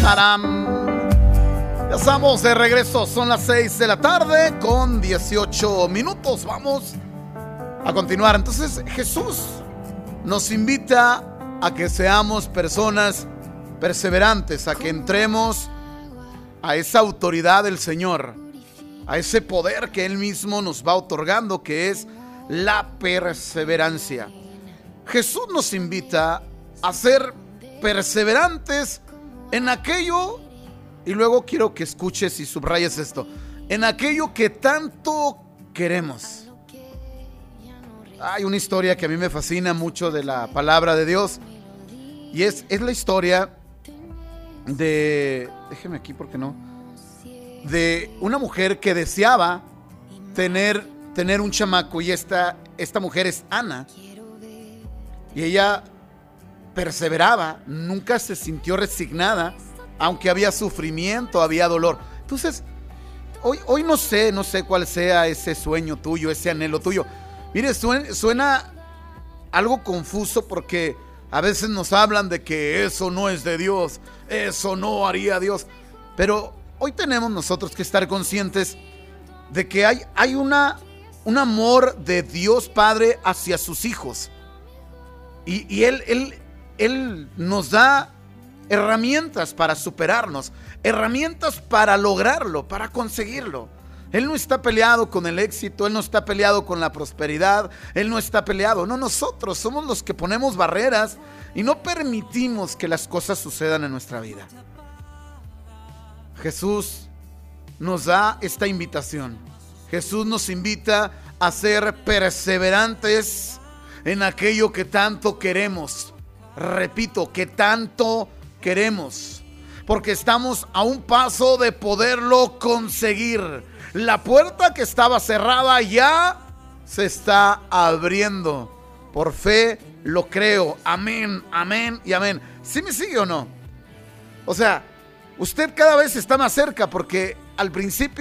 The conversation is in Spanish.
Taram. Ya estamos de regreso, son las 6 de la tarde con 18 minutos. Vamos a continuar. Entonces Jesús nos invita a que seamos personas perseverantes, a que entremos a esa autoridad del Señor, a ese poder que Él mismo nos va otorgando, que es la perseverancia. Jesús nos invita a ser perseverantes en aquello, y luego quiero que escuches y subrayes esto, en aquello que tanto queremos. Hay una historia que a mí me fascina mucho de la palabra de Dios, y es la historia de, déjeme aquí porque no, de una mujer que deseaba tener un chamaco, y esta mujer es Ana, y ella perseveraba, nunca se sintió resignada, aunque había sufrimiento, había dolor. Entonces, hoy no sé cuál sea ese sueño tuyo, ese anhelo tuyo. Mire, suena algo confuso porque a veces nos hablan de que eso no es de Dios, eso no haría Dios. Pero hoy tenemos nosotros que estar conscientes de que hay un amor de Dios Padre hacia sus hijos. Y Él nos da herramientas para superarnos, herramientas para lograrlo, para conseguirlo. Él no está peleado con el éxito, Él no está peleado con la prosperidad, Él no está peleado. No, nosotros somos los que ponemos barreras y no permitimos que las cosas sucedan en nuestra vida. Jesús nos da esta invitación. Jesús nos invita a ser perseverantes en aquello que tanto queremos. Repito, que tanto queremos, porque estamos a un paso de poderlo conseguir. La puerta que estaba cerrada ya se está abriendo. Por fe lo creo. Amén, amén y amén. ¿Sí me sigue o no? O sea, usted cada vez está más cerca, porque al principio